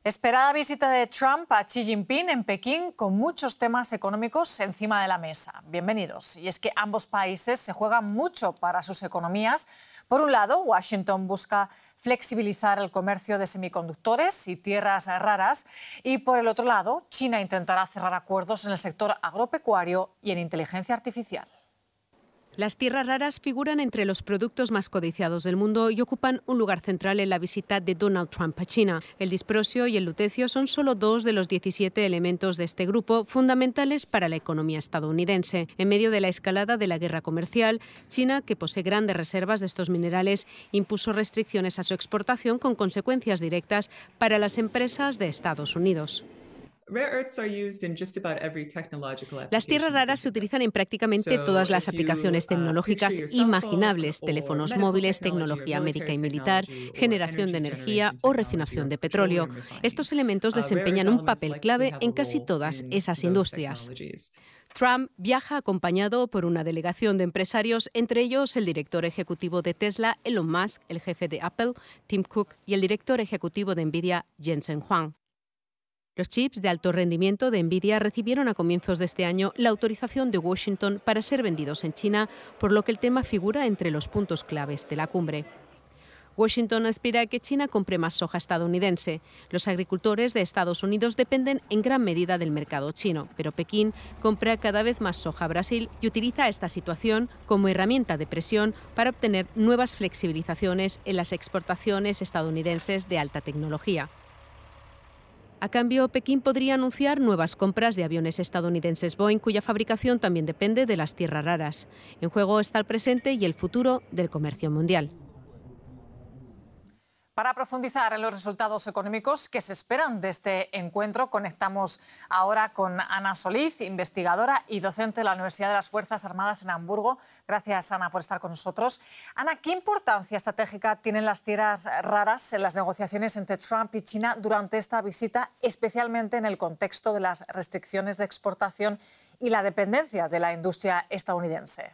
Esperada visita de Trump a Xi Jinping en Pekín con muchos temas económicos encima de la mesa. Bienvenidos. Y es que ambos países se juegan mucho para sus economías. Por un lado, Washington busca flexibilizar el comercio de semiconductores y tierras raras. Y por el otro lado, China intentará cerrar acuerdos en el sector agropecuario y en inteligencia artificial. Las tierras raras figuran entre los productos más codiciados del mundo y ocupan un lugar central en la visita de Donald Trump a China. El disprosio y el lutecio son solo dos de los 17 elementos de este grupo fundamentales para la economía estadounidense. En medio de la escalada de la guerra comercial, China, que posee grandes reservas de estos minerales, impuso restricciones a su exportación con consecuencias directas para las empresas de Estados Unidos. Las tierras raras se utilizan en prácticamente todas las aplicaciones tecnológicas imaginables: teléfonos móviles, tecnología médica y militar, generación de energía o refinación de petróleo. Estos elementos desempeñan un papel clave en casi todas esas industrias. Trump viaja acompañado por una delegación de empresarios, entre ellos el director ejecutivo de Tesla, Elon Musk, el jefe de Apple, Tim Cook, y el director ejecutivo de Nvidia, Jensen Huang. Los chips de alto rendimiento de Nvidia recibieron a comienzos de este año la autorización de Washington para ser vendidos en China, por lo que el tema figura entre los puntos claves de la cumbre. Washington aspira a que China compre más soja estadounidense. Los agricultores de Estados Unidos dependen en gran medida del mercado chino, pero Pekín compra cada vez más soja a Brasil y utiliza esta situación como herramienta de presión para obtener nuevas flexibilizaciones en las exportaciones estadounidenses de alta tecnología. A cambio, Pekín podría anunciar nuevas compras de aviones estadounidenses Boeing, cuya fabricación también depende de las tierras raras. En juego está el presente y el futuro del comercio mundial. Para profundizar en los resultados económicos que se esperan de este encuentro, conectamos ahora con Ana Solís, investigadora y docente de la Universidad de las Fuerzas Armadas en Hamburgo. Gracias, Ana, por estar con nosotros. Ana, ¿qué importancia estratégica tienen las tierras raras en las negociaciones entre Trump y China durante esta visita, especialmente en el contexto de las restricciones de exportación y la dependencia de la industria estadounidense?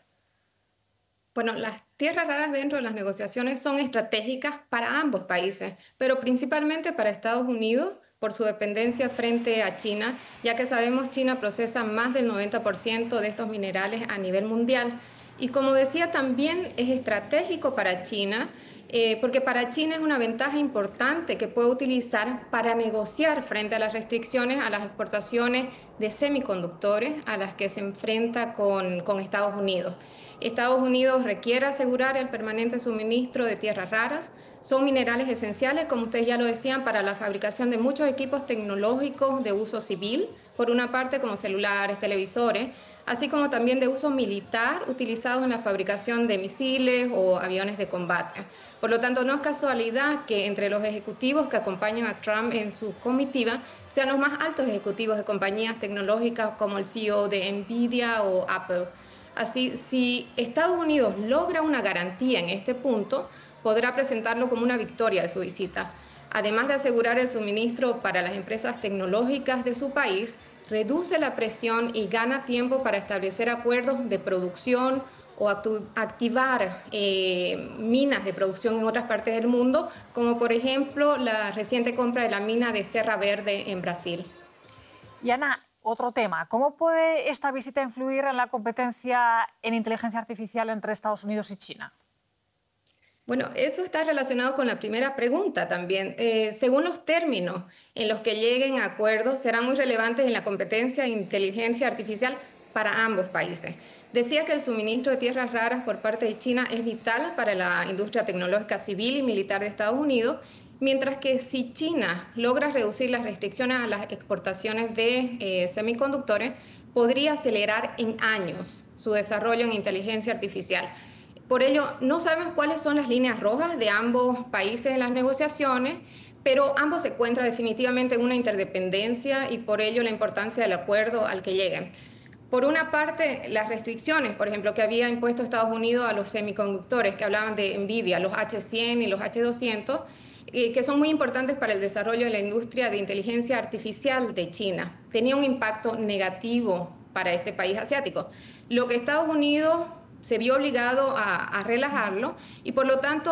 Bueno, las tierras raras dentro de las negociaciones son estratégicas para ambos países, pero principalmente para Estados Unidos por su dependencia frente a China, ya que sabemos China procesa más del 90% de estos minerales a nivel mundial. Y como decía, también es estratégico para China, porque para China es una ventaja importante que puede utilizar para negociar frente a las restricciones a las exportaciones de semiconductores a las que se enfrenta con Estados Unidos. Estados Unidos requiere asegurar el permanente suministro de tierras raras. Son minerales esenciales, como ustedes ya lo decían, para la fabricación de muchos equipos tecnológicos de uso civil, por una parte como celulares, televisores, así como también de uso militar, utilizados en la fabricación de misiles o aviones de combate. Por lo tanto, no es casualidad que entre los ejecutivos que acompañan a Trump en su comitiva sean los más altos ejecutivos de compañías tecnológicas como el CEO de Nvidia o Apple. Así, si Estados Unidos logra una garantía en este punto, podrá presentarlo como una victoria de su visita. Además de asegurar el suministro para las empresas tecnológicas de su país, reduce la presión y gana tiempo para establecer acuerdos de producción o activar minas de producción en otras partes del mundo, como por ejemplo la reciente compra de la mina de Serra Verde en Brasil. Y Ana, otro tema, ¿cómo puede esta visita influir en la competencia en inteligencia artificial entre Estados Unidos y China? Bueno, eso está relacionado con la primera pregunta también. Según los términos en los que lleguen a acuerdos, serán muy relevantes en la competencia de inteligencia artificial para ambos países. Decía que el suministro de tierras raras por parte de China es vital para la industria tecnológica civil y militar de Estados Unidos, mientras que si China logra reducir las restricciones a las exportaciones de semiconductores, podría acelerar en años su desarrollo en inteligencia artificial. Por ello, no sabemos cuáles son las líneas rojas de ambos países en las negociaciones, pero ambos se encuentran definitivamente en una interdependencia y por ello la importancia del acuerdo al que lleguen. Por una parte, las restricciones, por ejemplo, que había impuesto Estados Unidos a los semiconductores, que hablaban de Nvidia, los H100 y los H200, que son muy importantes para el desarrollo de la industria de inteligencia artificial de China. Tenía un impacto negativo para este país asiático, lo que Estados Unidos se vio obligado a relajarlo y por lo tanto